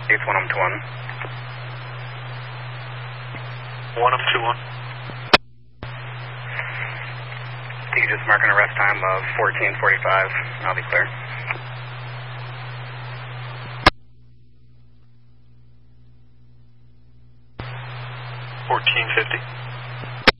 It's 1 to 1. 1 up to 1. You can just mark an arrest time of 14:45. I'll be clear. 1450.